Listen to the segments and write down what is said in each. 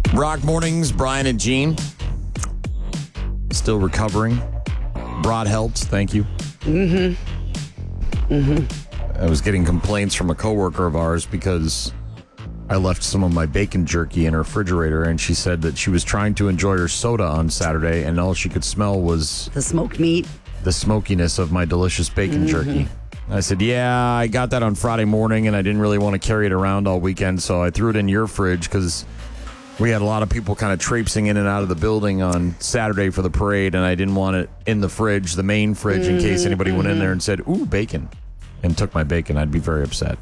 Rock Mornings, Brian and Gene. Still recovering. Broad helps, thank you. I was getting complaints from a coworker of ours because I left some of my bacon jerky in her refrigerator, and she said that she was trying to enjoy her soda on Saturday, and all she could smell was The smoked meat. the smokiness of my delicious bacon jerky. I said, yeah, I got that on Friday morning, and I didn't really want to carry it around all weekend, so I threw it in your fridge because we had a lot of people kind of traipsing in and out of the building on Saturday for the parade, and I didn't want it in the fridge, the main fridge, in case anybody went in there and said, ooh, bacon, and took my bacon. I'd be very upset.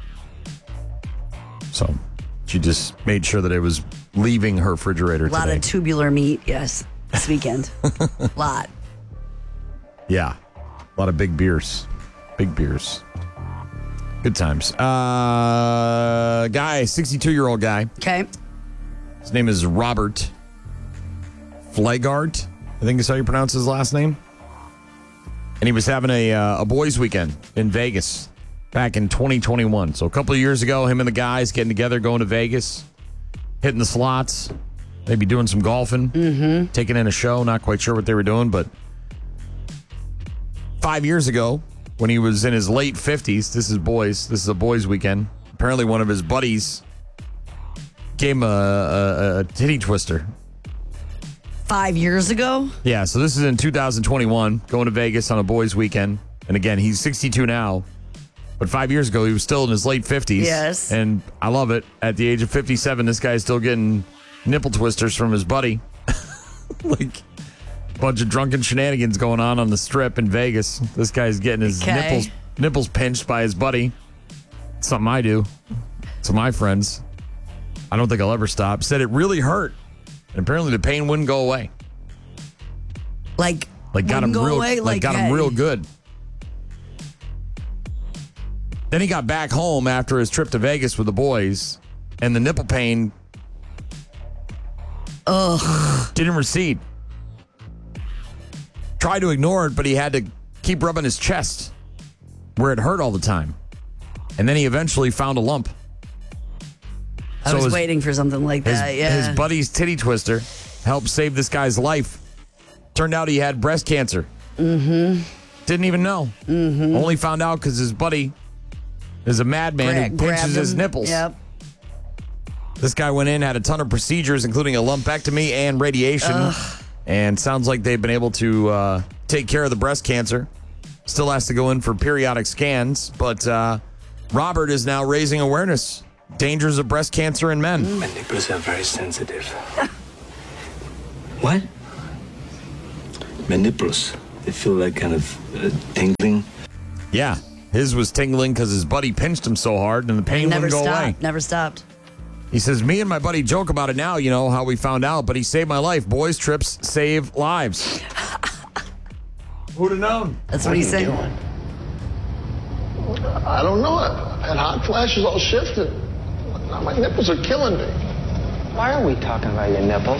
So she just made sure that it was leaving her refrigerator today. A lot of tubular meat, yes, this weekend. Lot. Yeah. A lot of big beers. Big beers. Good times. Guy, 62-year-old guy. Okay. His name is Robert Flegart, I think is how you pronounce his last name. And he was having a boys' weekend in Vegas back in 2021. So a couple of years ago, him and the guys getting together, going to Vegas, hitting the slots, maybe doing some golfing, taking in a show. Not quite sure what they were doing, but 5 years ago, when he was in his late 50s, this is a boys' weekend. Apparently one of his buddies gave him a titty twister. 5 years ago? Yeah, so this is in 2021, going to Vegas on a boys' weekend. And again, he's 62 now. But 5 years ago, he was still in his late 50s. Yes. And I love it. At the age of 57, this guy's still getting nipple twisters from his buddy. Like a bunch of drunken shenanigans going on the strip in Vegas. This guy's getting his nipples pinched by his buddy. Something I do to my friends. I don't think I'll ever stop. Said it really hurt. And apparently the pain wouldn't go away. Like got him real away, got him real good. Then he got back home after his trip to Vegas with the boys, and the nipple pain didn't recede. Tried to ignore it, but he had to keep rubbing his chest where it hurt all the time. And then he eventually found a lump. I was waiting for something like that, yeah. His buddy's titty twister helped save this guy's life. Turned out he had breast cancer. Didn't even know. Only found out because his buddy is a madman who pinches his nipples. Yep. This guy went in, had a ton of procedures, including a lumpectomy and radiation. And sounds like they've been able to take care of the breast cancer. Still has to go in for periodic scans. But Robert is now raising awareness. Dangers of breast cancer in men. My nipples are very sensitive. What? My nipples, they feel like kind of tingling. Yeah, his was tingling because his buddy pinched him so hard and the pain wouldn't go away. Never stopped. He says, me and my buddy joke about it now, you know, how we found out, but he saved my life. Boys' trips save lives. Who'd have known? That's what he's saying. I don't know. I had hot flashes all shifted. Now my nipples are killing me. Why are we talking about your nipples?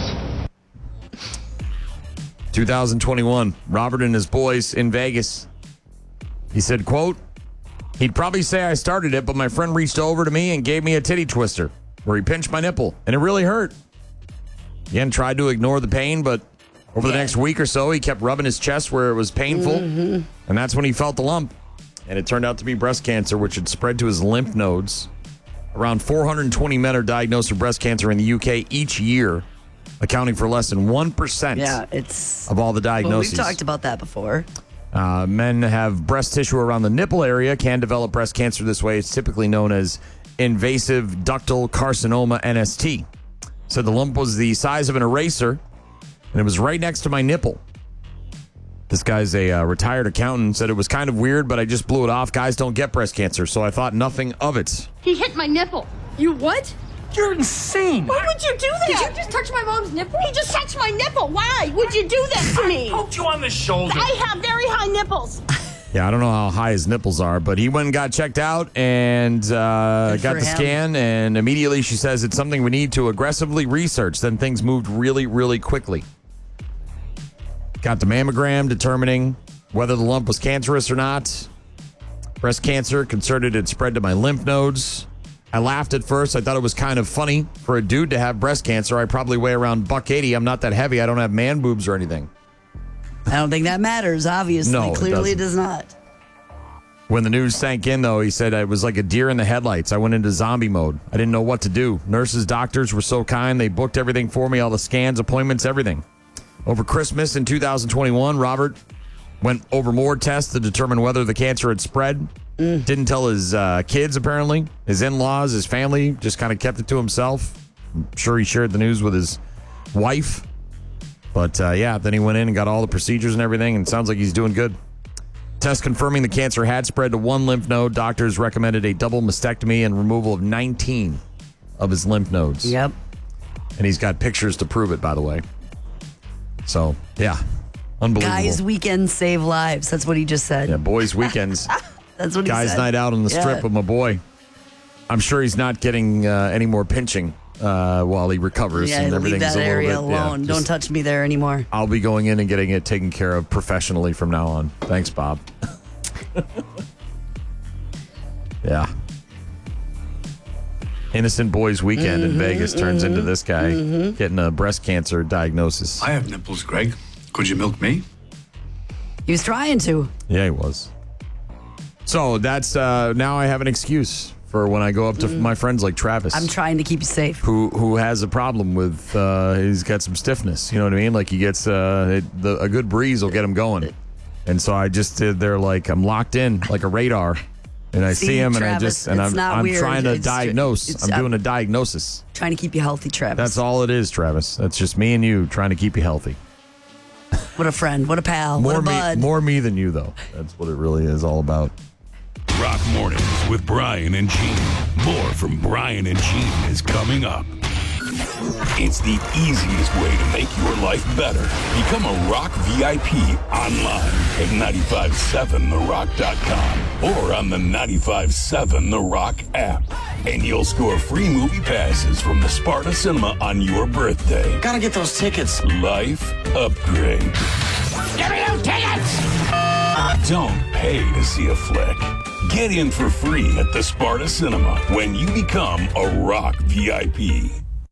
2021, Robert and his boys in Vegas. He said, quote, he'd probably say I started it, but my friend reached over to me and gave me a titty twister where he pinched my nipple, and it really hurt. Again, tried to ignore the pain, but over the next week or so, he kept rubbing his chest where it was painful, and that's when he felt the lump. And it turned out to be breast cancer, which had spread to his lymph nodes. Around 420 men are diagnosed with breast cancer in the UK each year, accounting for less than 1% of all the diagnoses. We've talked about that before. Men have breast tissue around the nipple area, can develop breast cancer this way. It's typically known as invasive ductal carcinoma, NST. So the lump was the size of an eraser, and it was right next to my nipple. This guy's a retired accountant, said it was kind of weird, but I just blew it off. Guys don't get breast cancer, so I thought nothing of it. He hit my nipple. You what? You're insane. Why would you do that? Did you just touch my mom's nipple? He just touched my nipple. Why would you do that to me? I poked you on the shoulder. I have very high nipples. Yeah, I don't know how high his nipples are, but he went and got checked out and got the scan, and immediately she says it's something we need to aggressively research. Then things moved really, really quickly. Got the mammogram determining whether the lump was cancerous or not. Breast cancer, concerned it had spread to my lymph nodes. I laughed at first. I thought it was kind of funny for a dude to have breast cancer. I probably weigh around $180. I'm not that heavy. I don't have man boobs or anything. I don't think that matters, obviously. No, Clearly it does not. When the news sank in, though, he said it was like a deer in the headlights. I went into zombie mode. I didn't know what to do. Nurses, doctors were so kind. They booked everything for me, all the scans, appointments, everything. Over Christmas in 2021, Robert went over more tests to determine whether the cancer had spread. Didn't tell his kids, apparently. His in-laws, his family, just kind of kept it to himself. I'm sure he shared the news with his wife. But, then he went in and got all the procedures and everything, and it sounds like he's doing good. Test confirming the cancer had spread to one lymph node. Doctors recommended a double mastectomy and removal of 19 of his lymph nodes. Yep. And he's got pictures to prove it, by the way. So, yeah. Unbelievable. Guys' weekends save lives. That's what he just said. Yeah, boys' weekends. That's what he said. Guys' night out on the strip with my boy. I'm sure he's not getting any more pinching while he recovers. Yeah, and leave everything's that a little area bit, alone. yeah, Don't touch me there anymore. I'll be going in and getting it taken care of professionally from now on. Thanks, Bob. Yeah. Innocent boys' weekend in Vegas turns into this guy getting a breast cancer diagnosis. I have nipples, Greg. Could you milk me? He was trying to. Yeah, he was. So that's now I have an excuse for when I go up to my friends like Travis. I'm trying to keep you safe. Who has a problem with, he's got some stiffness. You know what I mean? Like he gets, a good breeze will get him going. And so I just they're like, I'm locked in like a radar. And I see him Travis, and it's I'm weird. trying to It's- diagnose. I'm doing a diagnosis. Trying to keep you healthy, Travis. That's all it is, Travis. That's just me and you trying to keep you healthy. What a friend. What a pal. What a bud. More me than you, though. That's what it really is all about. Rock Mornings with Brian and Gene. More from Brian and Gene is coming up. It's the easiest way to make your life better. Become a Rock VIP online at 957therock.com or on the 957 The Rock app. And you'll score free movie passes from the Sparta Cinema on your birthday. Gotta get those tickets. Life upgrade. Give me those tickets! Don't pay to see a flick. Get in for free at the Sparta Cinema when you become a Rock VIP.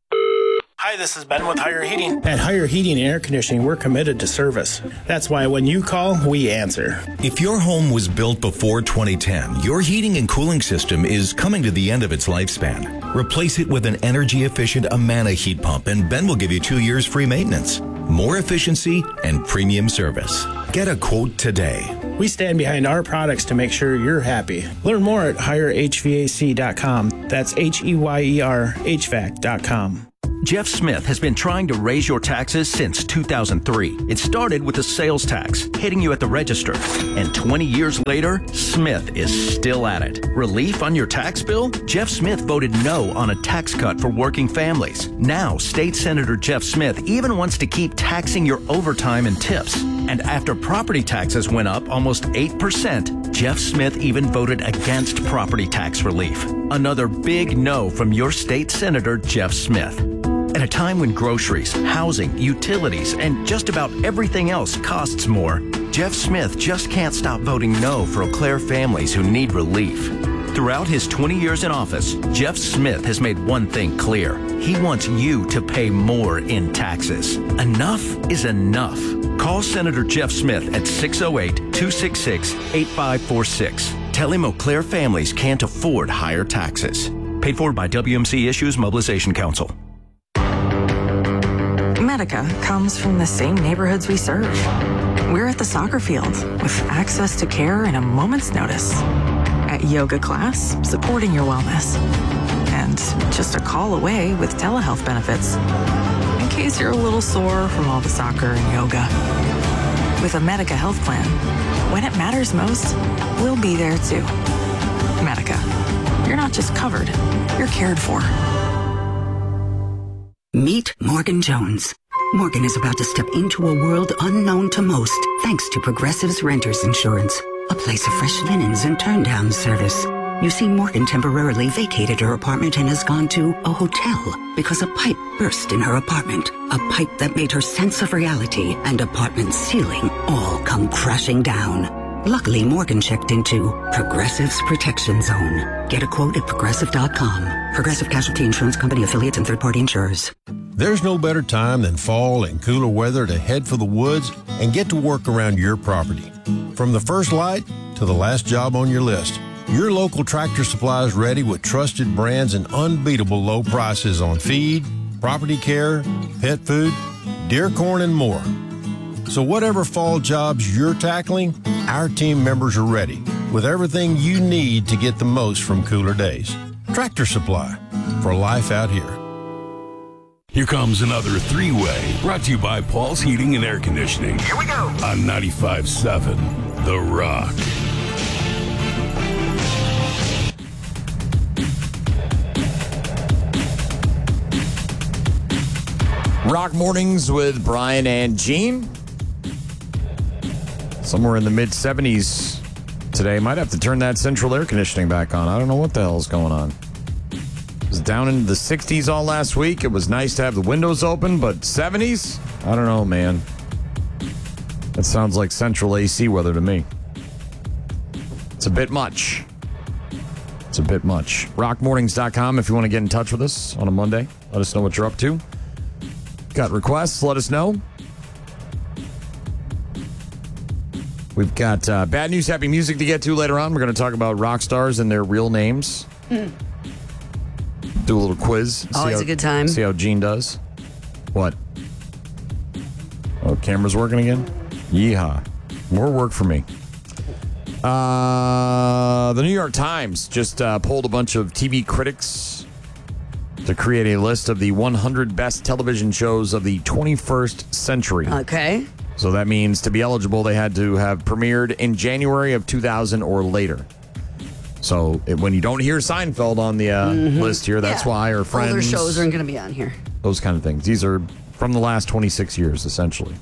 Hi, this is Ben with Higher Heating. At Higher Heating and Air Conditioning, we're committed to service. That's why when you call, we answer. If your home was built before 2010, your heating and cooling system is coming to the end of its lifespan. Replace it with an energy-efficient Amana heat pump, and Ben will give you 2 years free maintenance, more efficiency, and premium service. Get a quote today. We stand behind our products to make sure you're happy. Learn more at HireHVAC.com. That's HEYER HVAC.com. Jeff Smith has been trying to raise your taxes since 2003. It started with the sales tax, hitting you at the register. And 20 years later, Smith is still at it. Relief on your tax bill? Jeff Smith voted no on a tax cut for working families. Now, State Senator Jeff Smith even wants to keep taxing your overtime and tips. And after property taxes went up almost 8%, Jeff Smith even voted against property tax relief. Another big no from your state senator, Jeff Smith. At a time when groceries, housing, utilities, and just about everything else costs more, Jeff Smith just can't stop voting no for Eau Claire families who need relief. Throughout his 20 years in office, Jeff Smith has made one thing clear. He wants you to pay more in taxes. Enough is enough. Call Senator Jeff Smith at 608-266-8546. Tell him Eau Claire families can't afford higher taxes. Paid for by WMC Issues Mobilization Council. Medica comes from the same neighborhoods we serve. We're at the soccer field with access to care in a moment's notice. At yoga class, supporting your wellness. And just a call away with telehealth benefits. In case you're a little sore from all the soccer and yoga. With a Medica health plan, when it matters most, we'll be there too. Medica. You're not just covered, you're cared for. Meet Morgan Jones. Morgan is about to step into a world unknown to most, thanks to Progressive's Renters Insurance, a place of fresh linens and turn-down service. You see, Morgan temporarily vacated her apartment and has gone to a hotel because a pipe burst in her apartment. A pipe that made her sense of reality and apartment ceiling all come crashing down. Luckily, Morgan checked into Progressive's Protection Zone. Get a quote at Progressive.com. Progressive Casualty Insurance Company affiliates and third-party insurers. There's no better time than fall and cooler weather to head for the woods and get to work around your property. From the first light to the last job on your list, your local Tractor Supply is ready with trusted brands and unbeatable low prices on feed, property care, pet food, deer corn, and more. So whatever fall jobs you're tackling, our team members are ready with everything you need to get the most from cooler days. Tractor Supply, for life out here. Here comes another three-way, brought to you by Paul's Heating and Air Conditioning. Here we go. On 95.7, The Rock. Rock Mornings with Brian and Gene. Somewhere in the mid-70s today. Might have to turn that central air conditioning back on. I don't know what the hell's going on. It was down into the 60s all last week. It was nice to have the windows open, but 70s? I don't know, man. That sounds like central AC weather to me. It's a bit much. It's a bit much. Rockmornings.com if you want to get in touch with us on a Monday. Let us know what you're up to. Got requests? Let us know. We've got bad news, happy music to get to later on. We're going to talk about rock stars and their real names. Do a little quiz. Always a good time. See how Gene does. What? Oh, camera's working again? Yeehaw. More work for me. The New York Times just polled a bunch of TV critics to create a list of the 100 best television shows of the 21st century. Okay. So that means to be eligible, they had to have premiered in January of 2000 or later. So when you don't hear Seinfeld on the list here, that's why, or Friends. Older shows aren't going to be on here. Those kind of things. These are from the last 26 years, essentially.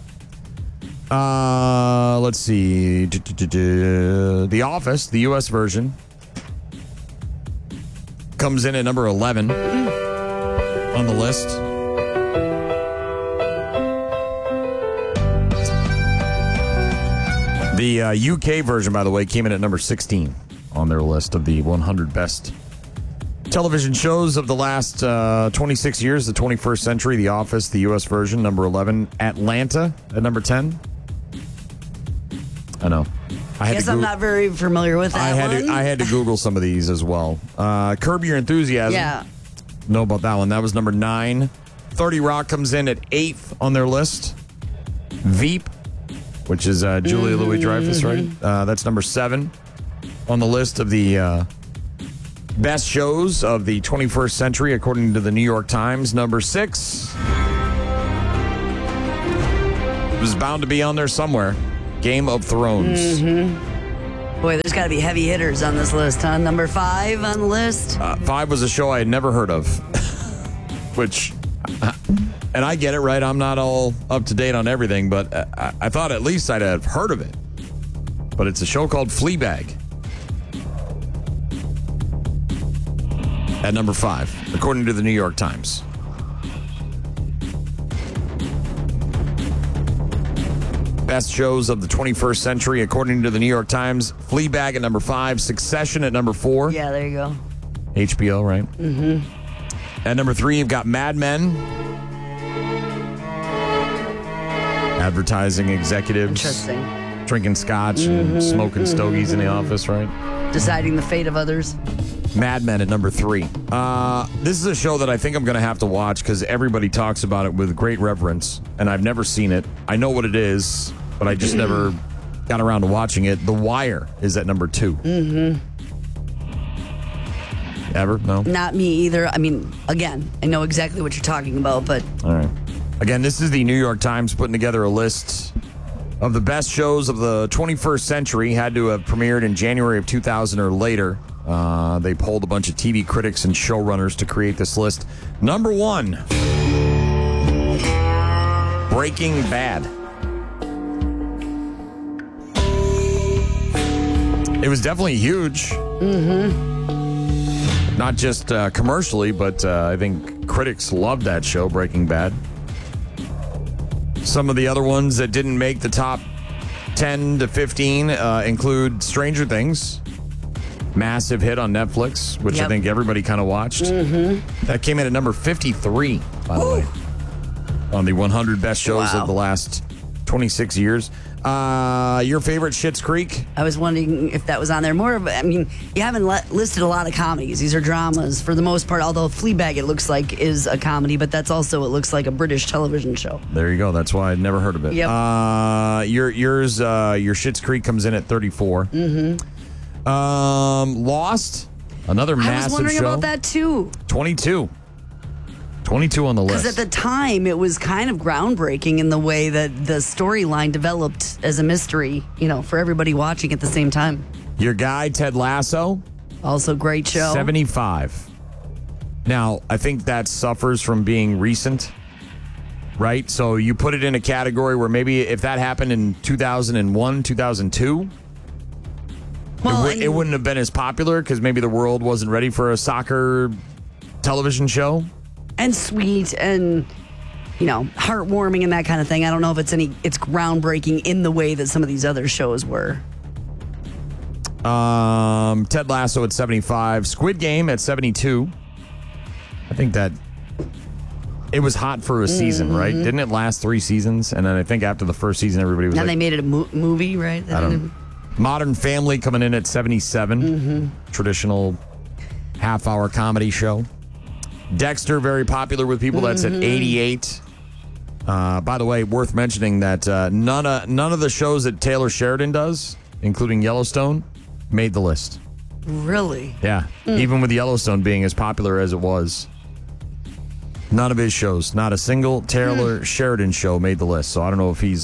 Let's see. The Office, the U.S. version, comes in at number 11 on the list. The UK version, by the way, came in at number 16 on their list of the 100 best television shows of the last 26 years, the 21st century. The Office, the U.S. version, number 11. Atlanta at number 10. I know. I guess I'm not very familiar with that one. I had to Google some of these as well. Curb Your Enthusiasm. Yeah. Know about that one. That was number 9. 30 Rock comes in at 8th on their list. Veep, which is Julia Louis-Dreyfus, right? That's number 7 on the list of the best shows of the 21st century, according to the New York Times. Number 6 was bound to be on there somewhere. Game of Thrones. Boy, there's got to be heavy hitters on this list, huh? Number 5 on the list. 5 was a show I had never heard of, which, and I get it, right? I'm not all up to date on everything, but I thought at least I'd have heard of it. But it's a show called Fleabag. At number 5, according to the New York Times. Best shows of the 21st century, according to the New York Times. Fleabag at number 5. Succession at number 4. Yeah, there you go. HBO, right? At number 3, you've got Mad Men. Advertising executives. Interesting. Drinking scotch and smoking stogies in the office, right? Deciding the fate of others. Mad Men at number 3. This is a show that I think I'm going to have to watch because everybody talks about it with great reverence, and I've never seen it. I know what it is, but I just never got around to watching it. The Wire is at number 2. Ever? No? Not me either. I mean, again, I know exactly what you're talking about, but... All right. Again, this is the New York Times putting together a list of the best shows of the 21st century. Had to have premiered in January of 2000 or later. They polled a bunch of TV critics and showrunners to create this list. Number 1, Breaking Bad. It was definitely huge. Not just commercially, but I think critics loved that show, Breaking Bad. Some of the other ones that didn't make the top 10 to 15 include Stranger Things. Massive hit on Netflix, which I think everybody kind of watched. That came in at number 53, by the way, on the 100 best shows of the last 26 years. Your favorite, Schitt's Creek? I was wondering if that was on there. More of, I mean, you haven't listed a lot of comedies. These are dramas for the most part, although Fleabag, it looks like, is a comedy, but that's also, it looks like a British television show. There you go. That's why I'd never heard of it. Yep. Your Schitt's Creek comes in at 34. Lost, another massive show. I was wondering about that, too. 22 on the list. Because at the time, it was kind of groundbreaking in the way that the storyline developed as a mystery, for everybody watching at the same time. Your guy, Ted Lasso. Also great show. 75. Now, I think that suffers from being recent, right? So you put it in a category where maybe if that happened in 2001, 2002, it wouldn't have been as popular because maybe the world wasn't ready for a soccer television show. And sweet and, heartwarming and that kind of thing. I don't know if it's groundbreaking in the way that some of these other shows were. Ted Lasso at 75. Squid Game at 72. I think that it was hot for a season, right? Didn't it last 3 seasons? And then I think after the first season, everybody was then they made it a movie, right? I don't know. Modern Family coming in at 77. Traditional half-hour comedy show. Dexter, very popular with people. That's at 88. By the way, worth mentioning that none of the shows that Taylor Sheridan does, including Yellowstone, made the list. Really? Yeah. Even with Yellowstone being as popular as it was, none of his shows, not a single Taylor Sheridan show made the list. So I don't know if he's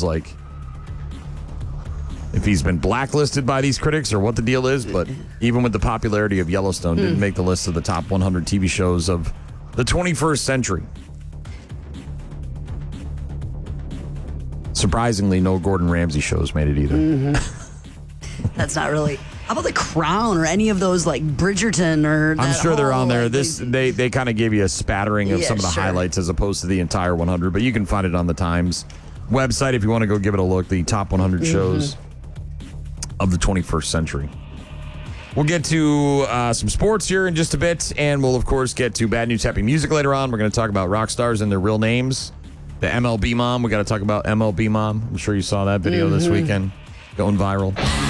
been blacklisted by these critics or what the deal is, but even with the popularity of Yellowstone, didn't make the list of the top 100 TV shows of the 21st century. Surprisingly, no Gordon Ramsay shows made it either. That's not really. How about The Crown or any of those like Bridgerton or? I'm sure they're on there. They kind of gave you a spattering of some of the highlights as opposed to the entire 100, but you can find it on the Times website if you want to go give it a look. The top 100 shows of the 21st century. We'll get to some sports here in just a bit, and we'll, of course, get to Bad News, Happy Music later on. We're going to talk about rock stars and their real names. The MLB Mom. We got to talk about MLB Mom. I'm sure you saw that video this weekend going viral.